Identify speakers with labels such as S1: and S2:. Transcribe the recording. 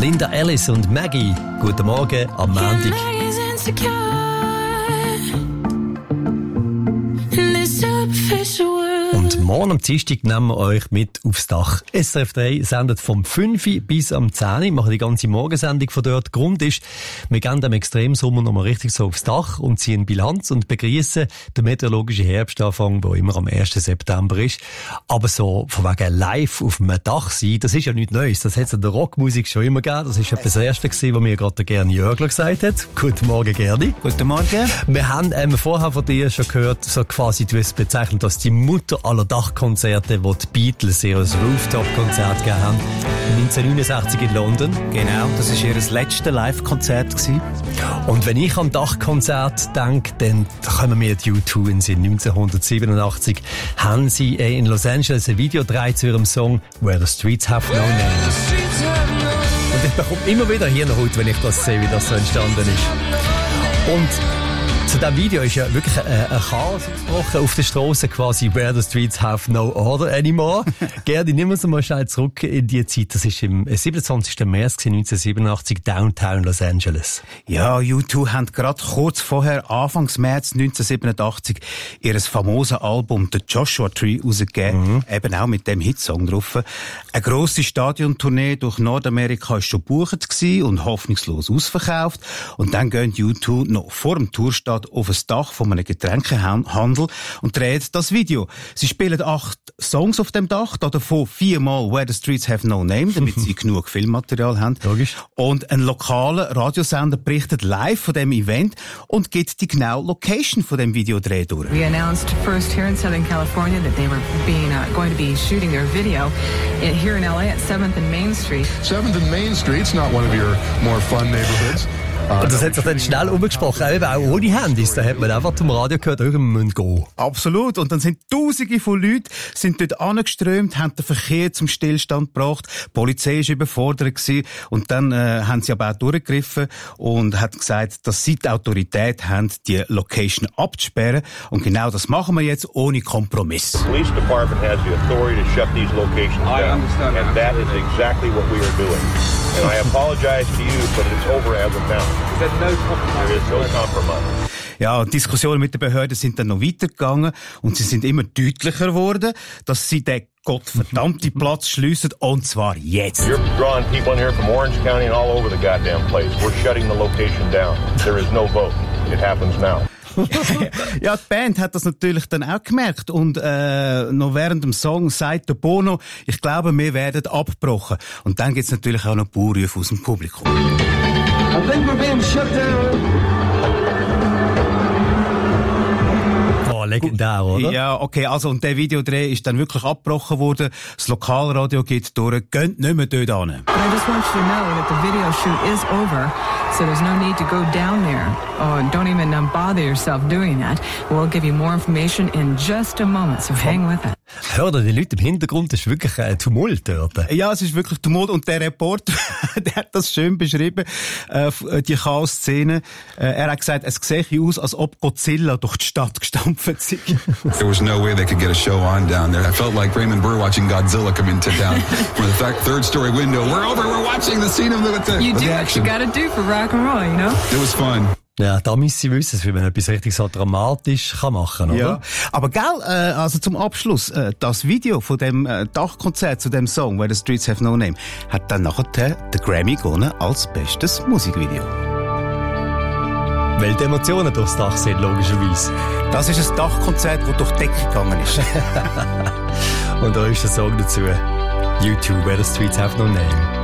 S1: Linda Ellis und Maggie. Guten Morgen am Montag. Und morgen am Dienstag nehmen wir euch mit aufs Dach. SRF 3 sendet vom 5 bis am 10. Wir machen die ganze Morgensendung von dort. Grund ist, wir gehen dem Extremsommer noch mal richtig so aufs Dach und ziehen Bilanz und begrüßen den meteorologischen Herbstanfang, der immer am 1. September ist. Aber so von wegen live auf einem Dach sein, das ist ja nichts Neues. Das hat es in der Rockmusik schon immer gegeben. Das ist etwas das Erste gewesen, was mir gerade gerne Jörgler gesagt hat. Guten Morgen, Gerdi.
S2: Guten Morgen.
S1: Wir haben vorher von dir schon gehört, so quasi, du hast bezeichnet, dass die Mutter aller Dachkonzerte, wo die Beatles ihr Rooftop-Konzert gegeben haben, 1969 in London.
S2: Genau, das war ihr letztes Live-Konzert gewesen.
S1: Und wenn ich an Dachkonzert denke, dann kommen mir die U2 in den Sinn. 1987 haben sie in Los Angeles ein Video gedreht zu ihrem Song Where the Streets Have No Name. Und ich bekomme immer wieder Hirnhaut, wenn ich das sehe, wie das so entstanden ist. Und zu diesem Video ist ja wirklich ein Chaos ausgebrochen auf der Straße, quasi Where the Streets Have No Order Anymore. Gerdi, nehmen wir uns mal schnell zurück in die Zeit. Das ist im 27. März 1987, Downtown Los Angeles.
S2: Ja, U2 haben gerade kurz vorher, Anfangs März 1987, ihr famoses Album The Joshua Tree rausgegeben. Eben auch mit dem Hitsong drauf. Eine grosse Stadiontournee durch Nordamerika war schon gebucht gewesen und hoffnungslos ausverkauft. Und dann gehen U2 noch vor dem Tourstart auf ein Dach von einem Getränkehandel und dreht das Video. Sie spielen 8 Songs auf dem Dach, davon 4-mal Where the Streets Have No Name, damit sie genug Filmmaterial haben.
S1: Logisch.
S2: Und ein lokaler Radiosender berichtet live von dem Event und gibt die genaue Location von dem Videodreh durch.
S3: We announced first here in Southern California that they were going to be shooting their video here in LA at 7th and Main Street.
S4: 7th and Main Street's not one of your more fun neighborhoods.
S1: Und das hat sich dann schnell umgesprochen, eben auch ohne Handys. Da hat man einfach zum Radio gehört, wir müssen gehen.
S2: Absolut. Und dann sind Tausende von Leuten sind dort angeströmt, haben den Verkehr zum Stillstand gebracht. Die Polizei war überfordert gewesen. Und dann haben sie aber auch durchgegriffen und hat gesagt, dass sie die Autorität haben, die Location abzusperren. Und genau das machen wir jetzt ohne Kompromiss.
S5: The police department has the authority to shut these locations down. And that is exactly what we are doing. And I apologize to you, but it's over as of now. There is no compromise.
S2: Ja, die Diskussionen mit den Behörden sind dann noch weitergegangen und sie sind immer deutlicher geworden, dass sie den gottverdammten Platz schliessen, und zwar jetzt.
S5: You're drawing people in here from Orange County and all over the goddamn place. We're shutting the location down. There is no vote. It happens now.
S2: Ja, die Band hat das natürlich dann auch gemerkt und noch während dem Song sagt der Bono, ich glaube, wir werden abgebrochen. Und dann gibt's natürlich auch noch Buhrufe aus dem Publikum.
S6: I think we're being shut down.
S1: Legendär, oder?
S2: Ja, okay, also, und der Videodreh ist dann wirklich abgebrochen worden. Das Lokalradio geht durch. Geht nicht mehr dort hin.
S3: But I just want you to know that the video shoot is over, so there's no need to go down there. Oh, don't even bother yourself doing that. We'll give you more information in just a moment, so hang with it.
S1: Hört ihr, die Leute im Hintergrund, das ist wirklich ein Tumult dort.
S2: Ja, es ist wirklich Tumult. Und der Reporter, der hat das schön beschrieben, die Chaos-Szene. Er hat gesagt, es sehe aus, als ob Godzilla durch die Stadt gestampft sei.
S4: There was no way they could get a show on down there. I felt like Raymond Burr watching Godzilla come into town from the third-story window. We're watching the scene of the
S3: You do what
S4: action.
S3: you gotta do for rock and roll, you know?
S4: It was fun.
S1: Ja, da müssen sie wissen, wie man etwas richtig so dramatisch kann machen, oder?
S2: Ja, aber gell, also zum Abschluss, das Video von dem Dachkonzert zu dem Song Where the Streets Have No Name hat dann nachher den Grammy gewonnen als bestes Musikvideo.
S1: Weil die Emotionen durchs Dach sind, logischerweise.
S2: Das ist ein Dachkonzert, das durch die Decke gegangen ist.
S1: Und da ist der Song dazu. U2, Where the Streets Have No Name.